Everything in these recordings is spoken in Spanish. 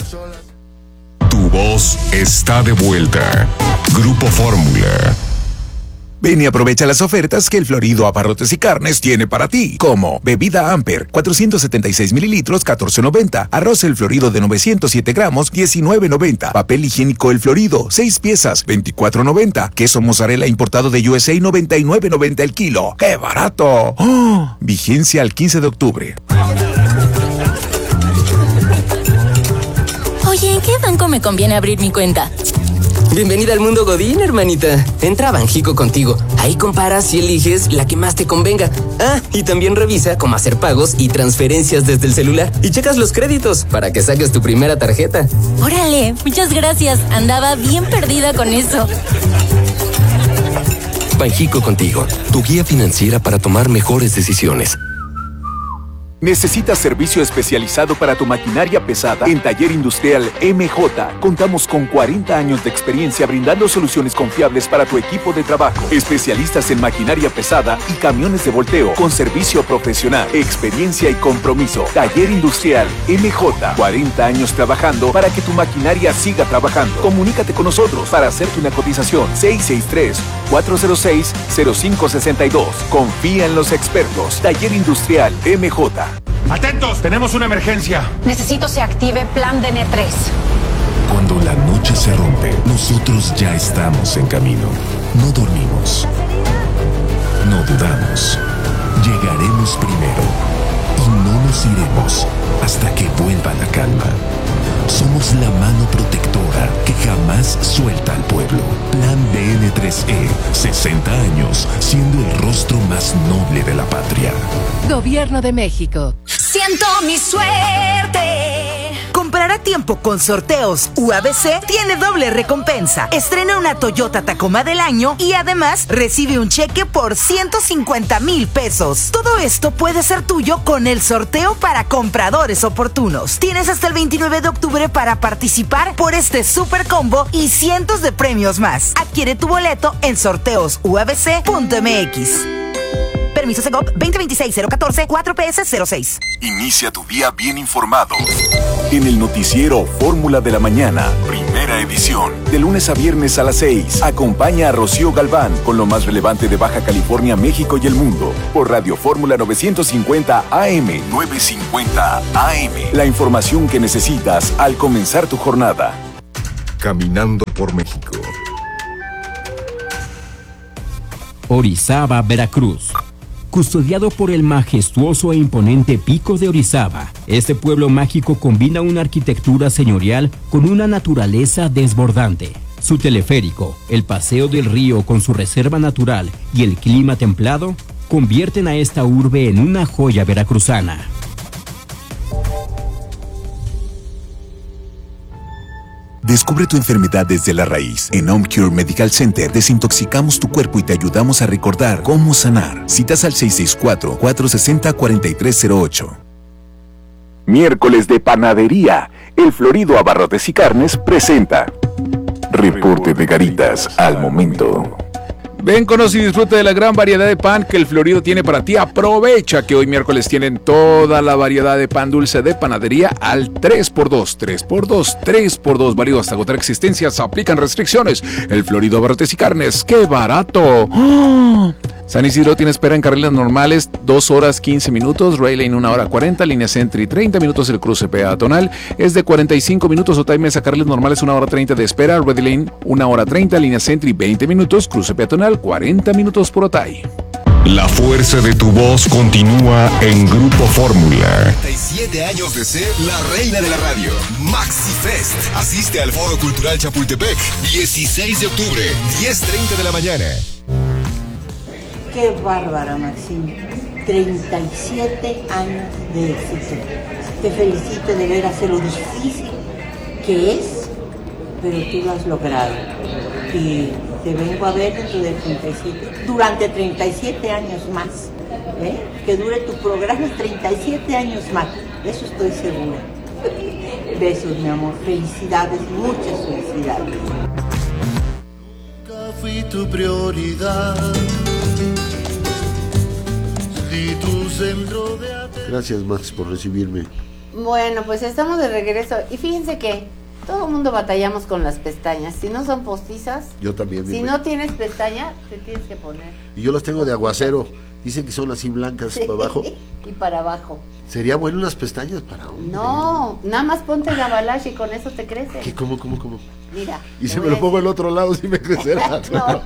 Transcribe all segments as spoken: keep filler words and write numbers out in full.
Tu voz está de vuelta. Grupo Fórmula. Ven y aprovecha las ofertas que el Florido Abarrotes y Carnes tiene para ti, como bebida Amper, cuatrocientos setenta y seis mililitros, catorce noventa, arroz El Florido de novecientos siete gramos, diecinueve noventa, papel higiénico El Florido, seis piezas, veinticuatro noventa, queso mozzarella importado de U S A, noventa y nueve noventa el kilo. ¡Qué barato! ¡Oh! Vigencia al quince de octubre. Oye, ¿en qué banco me conviene abrir mi cuenta? Bienvenida al mundo Godín, hermanita. Entra a Banjico contigo. Ahí comparas y eliges la que más te convenga. Ah, y también revisa cómo hacer pagos y transferencias desde el celular. Y checas los créditos para que saques tu primera tarjeta. Órale, muchas gracias. Andaba bien perdida con eso. Banjico contigo, tu guía financiera para tomar mejores decisiones. ¿Necesitas servicio especializado para tu maquinaria pesada? En Taller Industrial M J contamos con cuarenta años de experiencia brindando soluciones confiables para tu equipo de trabajo. Especialistas en maquinaria pesada y camiones de volteo con servicio profesional, experiencia y compromiso. Taller Industrial M J, cuarenta años trabajando para que tu maquinaria siga trabajando. Comunícate con nosotros para hacerte una cotización. seis seis tres, cuatro cero seis, cero cinco seis dos. Confía en los expertos. Taller Industrial M J. ¡Atentos! ¡Tenemos una emergencia! Necesito se active Plan D N tres. Cuando la noche se rompe, nosotros ya estamos en camino. No dormimos. No dudamos. Llegaremos primero. Y no nos iremos hasta que vuelva la calma. Somos la mano protectora que jamás suelta al pueblo. Plan D N tres E, sesenta años, siendo el rostro más noble de la patria. Gobierno de México. Siento mi suerte. Comprar a tiempo con Sorteos U A B C tiene doble recompensa. Estrena una Toyota Tacoma del año y además recibe un cheque por ciento cincuenta mil pesos. Todo esto puede ser tuyo con el sorteo para compradores oportunos. Tienes hasta el veintinueve de octubre para participar por este super combo y cientos de premios más. Adquiere tu boleto en sorteos u a b c punto m x. Permiso Segov veinte veintiséis cero catorce cuatro P S cero seis. Inicia tu día bien informado. En el noticiero Fórmula de la Mañana, primera edición. De lunes a viernes a las seis. Acompaña a Rocío Galván con lo más relevante de Baja California, México y el mundo. Por Radio Fórmula novecientos cincuenta A M. novecientos cincuenta A M. La información que necesitas al comenzar tu jornada. Caminando por México. Orizaba, Veracruz. Custodiado por el majestuoso e imponente Pico de Orizaba, este pueblo mágico combina una arquitectura señorial con una naturaleza desbordante. Su teleférico, el paseo del río con su reserva natural y el clima templado convierten a esta urbe en una joya veracruzana. Descubre tu enfermedad desde la raíz. En OmCure Medical Center desintoxicamos tu cuerpo y te ayudamos a recordar cómo sanar. Citas al seis seis cuatro, cuatro seis cero, cuatro tres cero ocho. Miércoles de Panadería. El Florido Abarrotes y Carnes presenta Reporte de Garitas al momento. Ven, conoce y disfruta de la gran variedad de pan que el Florido tiene para ti. Aprovecha que hoy miércoles tienen toda la variedad de pan dulce de panadería al tres por dos, tres por dos, tres por dos, válido hasta agotar existencias. Aplican restricciones. El Florido Abarrotes y Carnes, ¡qué barato! ¡Oh! San Isidro tiene espera en carriles normales, dos horas quince minutos, Rail Lane una hora cuarenta, línea Sentry treinta minutos, el cruce peatonal es de cuarenta y cinco minutos, Otay a carriles normales una hora treinta de espera, Ready Lane una hora treinta, línea Sentry veinte minutos, cruce peatonal cuarenta minutos por Otay. La fuerza de tu voz continúa en Grupo Fórmula. treinta y siete años de ser la reina de la radio. Maxi Fest. Asiste al Foro Cultural Chapultepec. dieciséis de octubre, diez treinta de la mañana. Qué bárbara, Maxine. treinta y siete años de éxito. Te felicito de veras de lo difícil que es, pero tú lo has logrado. Y te vengo a ver dentro de treinta y siete, durante treinta y siete años más. ¿eh? Que dure tu programa treinta y siete años más. De eso estoy segura. Besos, mi amor. Felicidades, muchas felicidades. Nunca fui tu prioridad. Si tu centro de atención... Gracias, Max, por recibirme. Bueno, pues estamos de regreso y fíjense que todo el mundo batallamos con las pestañas. Si no son postizas, yo también. Si no tienes pestaña, te tienes que poner. Y yo las tengo de aguacero. Dicen que son así blancas sí, para abajo. Y para abajo. Sería bueno unas pestañas para hombre. No, nada más ponte Dabalash y con eso te crece. ¿Qué? ¿Cómo, cómo, cómo? Mira. Y si me lo pongo al otro lado, sí me crecerá. No.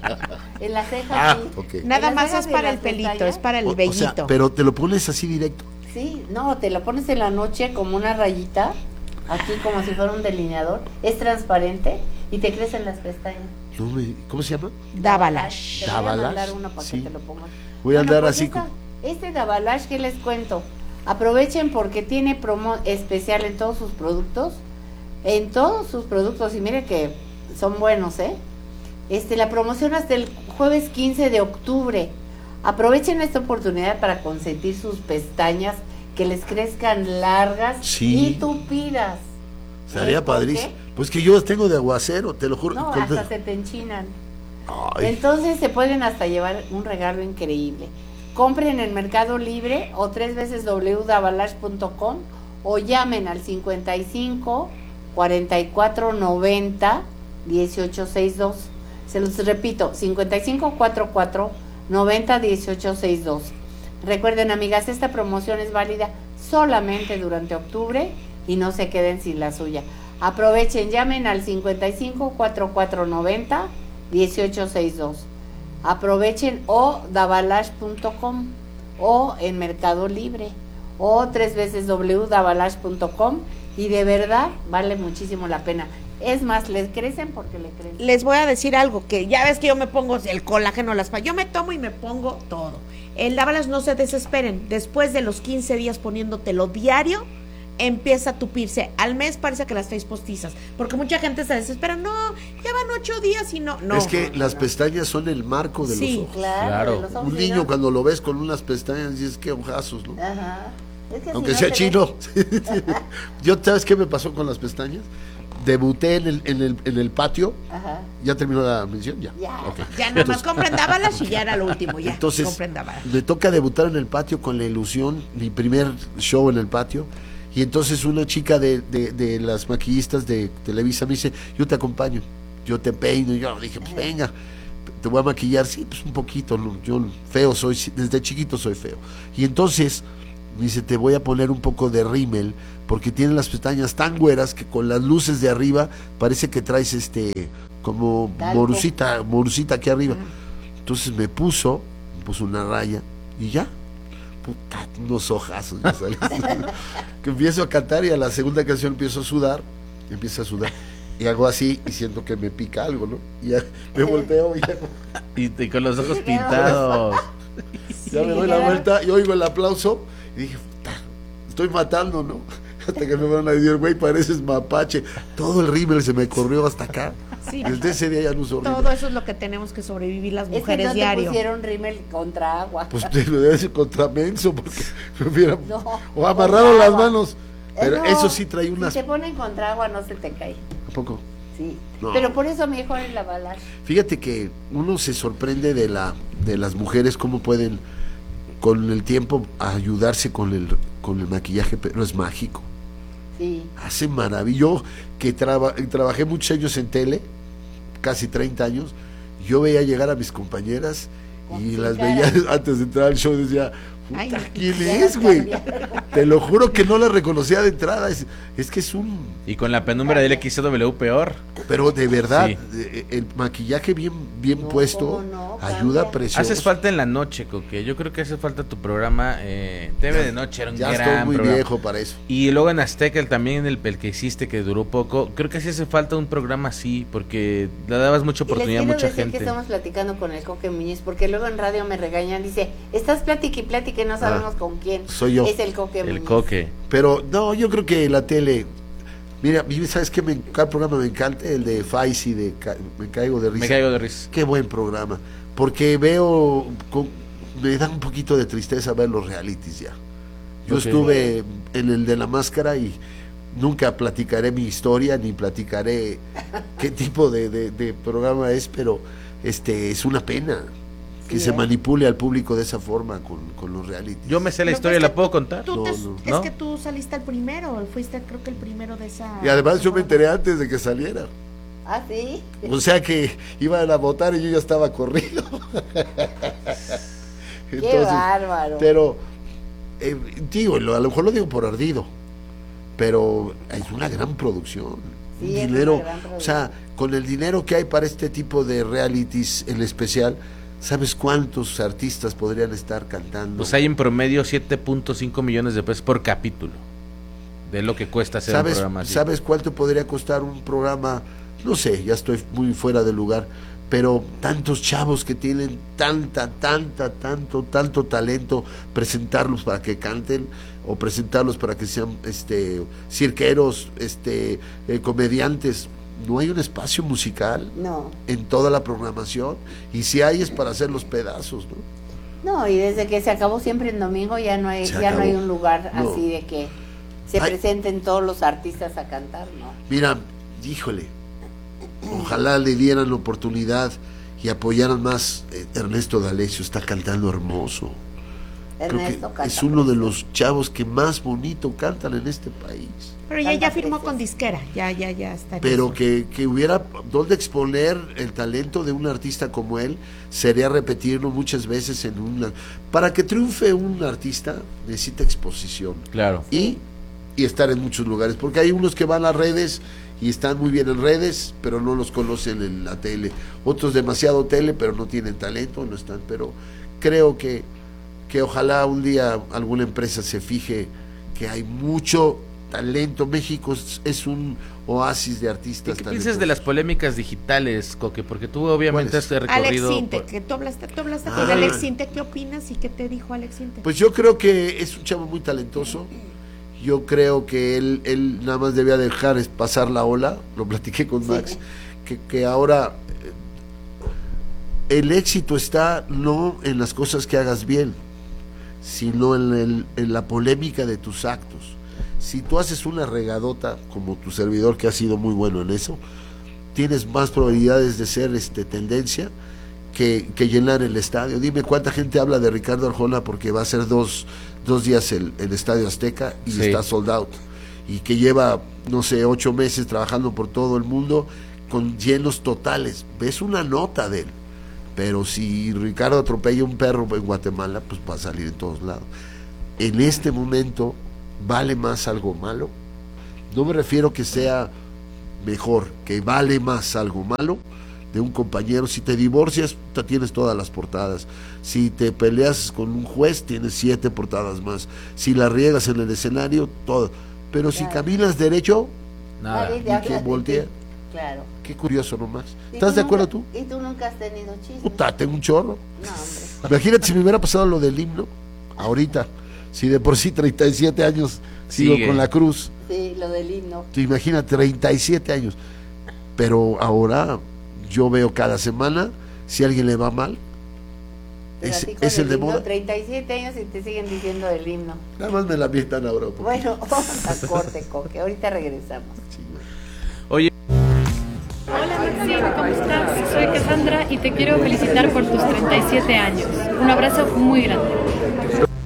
En la ceja ah, sí. Okay. Nada más es para el pelito, pestañas? Es para el o, vellito. O sea, pero te lo pones así directo. Sí, no, te lo pones en la noche como una rayita, aquí como si fuera un delineador, es transparente y te crecen las pestañas. No me, ¿Cómo se llama? Dabalash. Te voy a mandar uno para sí. que te lo pongas. Voy a bueno, andar pues así. Esta, este Dabalash, ¿qué les cuento? Aprovechen porque tiene promo especial en todos sus productos, en todos sus productos, y mire que son buenos, ¿eh? Este, la promoción hasta el jueves quince de octubre. Aprovechen esta oportunidad para consentir sus pestañas, que les crezcan largas sí. y tupidas. Sería padrísimo. Pues que yo las tengo de aguacero, te lo juro. No, Con hasta te... se te enchinan. Ay. Entonces se pueden hasta llevar un regalo increíble. Compren en Mercado Libre o tres veces doble u dabalash punto com o llamen al cincuenta y cinco, cuarenta y cuatro, noventa, dieciocho sesenta y dos. Se los repito, cincuenta y cinco, cuarenta y cuatro, noventa, dieciocho sesenta y dos. Recuerden, amigas, esta promoción es válida solamente durante octubre y no se queden sin la suya. Aprovechen, llamen al cincuenta y cinco, cuarenta y cuatro, noventa, dieciocho sesenta y dos. Aprovechen o dabalash punto com o en Mercado Libre o tres veces doble u dabalash punto com y de verdad vale muchísimo la pena. Es más, les crecen porque le crecen. Les voy a decir algo, que ya ves que yo me pongo el colágeno, las pa- yo me tomo y me pongo todo. El Dabalash, no se desesperen, después de los quince días poniéndotelo diario, empieza a tupirse. Al mes parece que las traes postizas, porque mucha gente se desespera, no, ya van ocho días y no, no. Es que las pestañas son el marco de sí, los ojos. Claro, claro. De los ojos, Un niño ¿no? cuando lo ves con unas pestañas dices que ojazos, ¿no? Ajá. Es que aunque si sea no chino. Yo, ¿sabes qué me pasó con las pestañas? Debuté en el, en el, en el patio. Ajá. ¿Ya terminó la mención? Ya. Ya, okay. ya nada más compren Dabalash y ya era lo último, ya. Entonces, compren Dabalash. me toca debutar en el patio con la ilusión, mi primer show en el patio. Y entonces una chica de, de, de las maquillistas de Televisa me dice, yo te acompaño, yo te peino. Y yo dije, pues venga, te voy a maquillar. Sí, pues un poquito, ¿no? Yo feo soy, desde chiquito soy feo. Y entonces me dice, te voy a poner un poco de rímel, porque tiene las pestañas tan güeras que con las luces de arriba parece que traes este, como Talco. morucita, morucita aquí arriba. Uh-huh. Entonces me puso, me puso una raya y ya. Puta, unos ojazos ya salí. Que empiezo a cantar y a la segunda canción empiezo a sudar, empiezo a sudar y hago así y siento que me pica algo, ¿no? Y ya me volteo y ya, y, y con los ojos pintados. Ya me doy la vuelta y oigo el aplauso y dije, puta, estoy matando, ¿no? Hasta que me van a decir, güey, pareces mapache. Todo el rímel se me corrió hasta acá. Sí. Desde ese día ya no uso rímel. Todo eso es lo que tenemos que sobrevivir las mujeres es que no diario. te pusieron rímel contra agua. Pues te lo debes contra menso porque me hubiera No, o amarrado las agua. manos. Pero no, eso sí trae unas. Si te ponen contra agua no se te cae. ¿A poco? Sí. No. Pero por eso mejor el Dabalash. Fíjate que uno se sorprende de la de las mujeres cómo pueden con el tiempo ayudarse con el con el maquillaje, pero es mágico. Sí. Hace maravilloso que traba, trabajé muchos años en tele, casi treinta años. Yo veía llegar a mis compañeras y Con las cara. veía antes de entrar al show, decía, puta, Ay, ¿quién ya es, las güey? cambiaron. Te lo juro que no la reconocía de entrada. Es, es que es un... Y con la penumbra del X C W peor. Pero de verdad, Sí. eh, el maquillaje bien, bien No, puesto ¿cómo no? ayuda Cambia. precioso. Haces falta en la noche, Coque. Yo creo que hace falta tu programa. Eh, T V Ya- de noche era un Ya gran estoy muy programa. viejo para eso. Y luego en Azteca el, también el, el que hiciste que duró poco. Creo que sí hace falta un programa así porque le dabas mucha Y les oportunidad a quiero mucha decir gente. que estamos platicando con el Coque Muñiz, porque luego en radio me regañan, dice, estás platique y platique y no sabemos Ah, con quién. soy yo. Es el Coque El Muñiz. Coque. Pero no, yo creo que la tele... Mira, ¿sabes qué? Me, cada programa me encanta, el de Faisy, de Ca- Me Caigo de Risa. Me caigo de risa. Qué buen programa. Porque veo, con- me da un poquito de tristeza ver los realities ya. Yo Ok. estuve en el de La Máscara y nunca platicaré mi historia, ni platicaré qué tipo de, de- de programa es, pero este es una pena. que se manipule al público de esa forma con, con los reality. Yo me sé la historia, ¿la puedo contar? Tú No, te- no. Es ¿No? que tú saliste al primero, fuiste creo que el primero de esa... Y además yo me enteré antes de que saliera. ¿Ah, sí? O sea que iban a votar y yo ya estaba corrido. Qué bárbaro. Pero, eh, digo, lo- a lo mejor lo digo por ardido, pero es una gran producción. Sí, Un es dinero, una gran o sea, con el dinero que hay para este tipo de realities en especial, ¿sabes cuántos artistas podrían estar cantando? Pues hay en promedio siete punto cinco millones de pesos por capítulo de lo que cuesta hacer un ¿Sabes, programa así. ¿Sabes cuánto podría costar un programa? No sé, ya estoy muy fuera de lugar, pero tantos chavos que tienen tanta, tanta, tanto, tanto talento, presentarlos para que canten o presentarlos para que sean este cirqueros, este eh, comediantes. No hay un espacio musical No, en toda la programación, y si hay es para hacer los pedazos, ¿no? no, y desde que se acabó Siempre en Domingo ya no hay, Se ya no hay acabó. un lugar No. así de que se Ay. presenten todos los artistas a cantar, ¿no? Mira, híjole, ojalá le dieran la oportunidad y apoyaran más. eh, Ernesto D'Alessio está cantando hermoso. Creo que Ernesto canta es uno de los chavos que más bonito cantan en este país. Pero ya, ya firmó con disquera, ya, ya, ya está. en Pero eso. que, que hubiera donde exponer el talento de un artista como él, sería repetirlo muchas veces en una... Para que triunfe un artista necesita exposición. Claro. Y, y estar en muchos lugares, porque hay unos que van a redes y están muy bien en redes, pero no los conocen en la tele. Otros demasiado tele, pero no tienen talento, no están. Pero creo que, que ojalá un día alguna empresa se fije que hay mucho talento. México es, es un oasis de artistas. ¿Qué piensas de las polémicas digitales, Coque? Porque tú obviamente has Alex recorrido... Sinte, que tú hablaste, tú hablaste Ah. con Alex Sinte, ¿qué opinas y qué te dijo Alex Sinte? Pues yo creo que es un chavo muy talentoso. Yo creo que él, él nada más debía dejar es pasar la ola. Lo platiqué con Max. Que, que ahora eh, el éxito está no en las cosas que hagas bien, sino en, el, en la polémica de tus actos. Si tú haces una regadota, como tu servidor, que ha sido muy bueno en eso, tienes más probabilidades de ser este tendencia que, que llenar el estadio. Dime cuánta gente habla de Ricardo Arjona porque va a ser dos, dos días el, el Estadio Azteca y Sí. está sold out. Y que lleva, no sé, ocho meses trabajando por todo el mundo con llenos totales. Ves una nota de él. Pero si Ricardo atropella un perro en Guatemala, pues va a salir en todos lados. En este momento, ¿vale más algo malo? No me refiero que sea mejor, que vale más algo malo de un compañero. Si te divorcias, te tienes todas las portadas. Si te peleas con un juez, tienes siete portadas más. Si la riegas en el escenario, todo. Pero si Claro. caminas derecho, Nada. Nadie te y habla que de ti. voltea. Claro. Qué curioso nomás. ¿Y ¿Estás tú de nunca- acuerdo tú? ¿Y tú nunca has tenido chismes? Puta, tengo un chorro. No, hombre. Imagínate si me hubiera pasado lo del himno, ahorita. Si de por sí treinta y siete años sigo Sigue. con la cruz. Sí, lo del himno. Tú imagínate, treinta y siete años. Pero ahora yo veo cada semana, si a alguien le va mal, Pero es, a ti con es el de himno, moda. treinta y siete años y te siguen diciendo del himno. Nada más me la mientan ahora. porque- Bueno, vamos a corte, Coque. Ahorita regresamos. Oye, Hola Maxine, ¿cómo estás? Soy Cassandra y te quiero felicitar por tus treinta y siete años. Un abrazo muy grande.